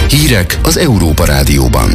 Hírek az Európa Rádióban.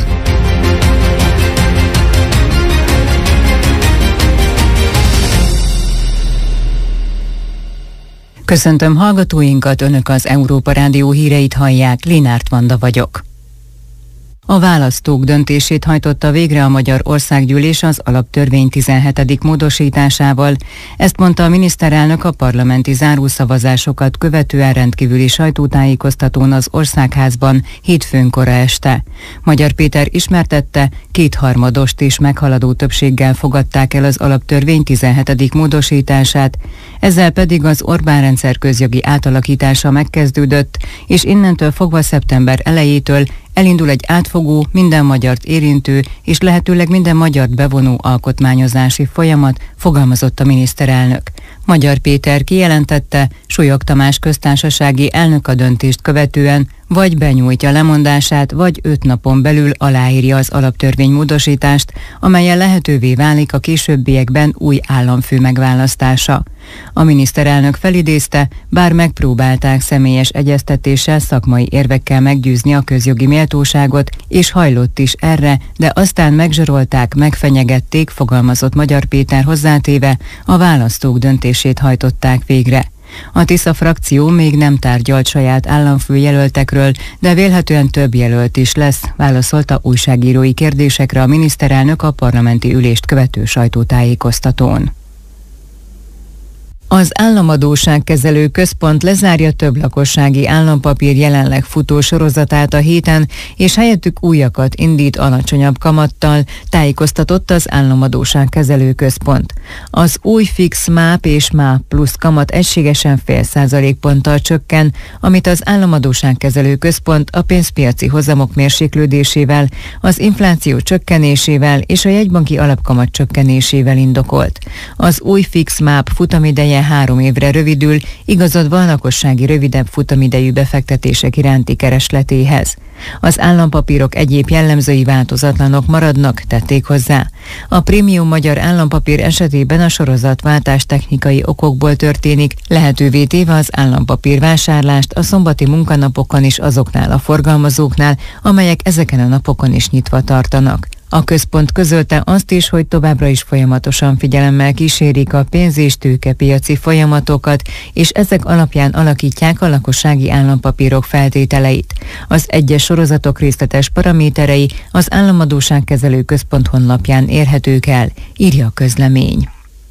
Köszöntöm hallgatóinkat, Önök az Európa Rádió híreit hallják, Linárt Vanda vagyok. A választók döntését hajtotta végre a Magyar Országgyűlés az alaptörvény 17. módosításával. Ezt mondta a miniszterelnök a parlamenti zárószavazásokat követően rendkívüli sajtótájékoztatón az Országházban hétfőn kora este. Magyar Péter ismertette, 2/3 és meghaladó többséggel fogadták el az alaptörvény 17. módosítását, ezzel pedig az Orbán-rendszer közjogi átalakítása megkezdődött, és innentől fogva szeptember elejétől elindul egy átfogó, minden magyart érintő és lehetőleg minden magyart bevonó alkotmányozási folyamat, fogalmazott a miniszterelnök. Magyar Péter kijelentette, Súlyog Tamás köztársasági elnök a döntést követően vagy benyújtja lemondását, vagy 5 napon belül aláírja az alaptörvény módosítást, amellyel lehetővé válik a későbbiekben új államfő megválasztása. A miniszterelnök felidézte, bár megpróbálták személyes egyeztetéssel, szakmai érvekkel meggyőzni a közjogi méltóságot, és hajlott is erre, de aztán megzsarolták, megfenyegették, fogalmazott Magyar Péter hozzátéve, a választók döntését hajtották végre. A Tisza frakció még nem tárgyalt saját államfőjelöltekről, de vélhetően több jelölt is lesz, válaszolta újságírói kérdésekre a miniszterelnök a parlamenti ülést követő sajtótájékoztatón. Az Államadósságkezelő Központ lezárja több lakossági állampapír jelenleg futó sorozatát a héten, és helyettük újakat indít alacsonyabb kamattal, tájékoztatott az Államadósságkezelő Központ. Az új fix MÁP és MÁP plusz kamat egységesen 0,5 ponttal csökken, amit az Államadósságkezelő Központ a pénzpiaci hozamok mérséklődésével, az infláció csökkenésével és a jegybanki alapkamat csökkenésével indokolt. Az új fix MÁP futamideje 3 évre rövidül, igazodva a lakossági rövidebb futamidejű befektetések iránti keresletéhez. Az állampapírok egyéb jellemzői változatlanok maradnak, tették hozzá. A prémium magyar állampapír esetében a sorozatváltás technikai okokból történik, lehetővé téve az állampapír vásárlást a szombati munkanapokon is azoknál a forgalmazóknál, amelyek ezeken a napokon is nyitva tartanak. A központ közölte azt is, hogy továbbra is folyamatosan figyelemmel kísérik a pénz- és tőkepiaci folyamatokat, és ezek alapján alakítják a lakossági állampapírok feltételeit. Az egyes sorozatok részletes paraméterei az Államadósságkezelő Központ honlapján érhetők el, írja a közlemény.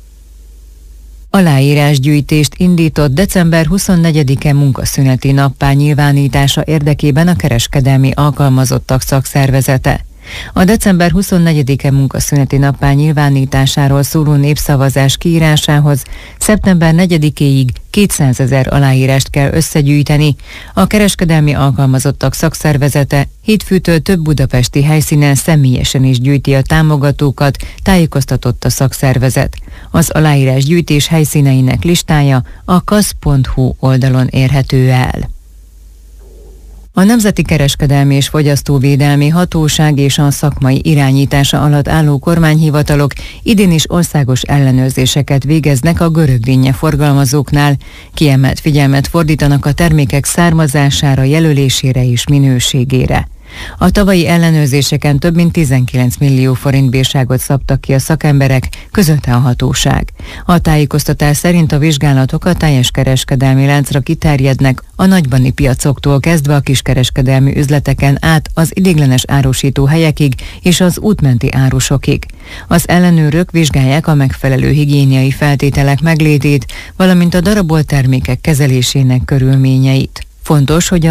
Aláírásgyűjtést indított december 24-e munkaszüneti nappá nyilvánítása érdekében a kereskedelmi alkalmazottak szakszervezete. A december 24-e munkaszüneti nappá nyilvánításáról szóló népszavazás kiírásához szeptember 4-éig 200 000 aláírást kell összegyűjteni. A kereskedelmi alkalmazottak szakszervezete hétfőtől több budapesti helyszínen személyesen is gyűjti a támogatókat, tájékoztatott a szakszervezet. Az aláírásgyűjtés helyszíneinek listája a kasz.hu oldalon érhető el. A Nemzeti Kereskedelmi és Fogyasztóvédelmi Hatóság és a szakmai irányítása alatt álló kormányhivatalok idén is országos ellenőrzéseket végeznek a görögdinnye forgalmazóknál, kiemelt figyelmet fordítanak a termékek származására, jelölésére és minőségére. A tavalyi ellenőrzéseken több mint 19 millió forint bírságot szabtak ki a szakemberek, közölte a hatóság. A tájékoztatás szerint a vizsgálatok a teljes kereskedelmi láncra kiterjednek, a nagybani piacoktól kezdve a kiskereskedelmi üzleteken át az ideiglenes árusító helyekig és az útmenti árusokig. Az ellenőrök vizsgálják a megfelelő higiéniai feltételek meglétét, valamint a darabolt termékek kezelésének körülményeit. Fontos, hogy